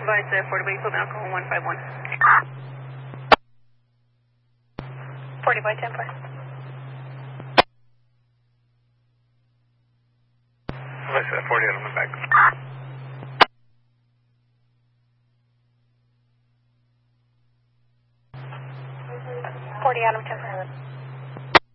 Advise 40 by equipment alcohol 151. 40 by 10 please. Advise 40 on the back. 40 Adam 10 please.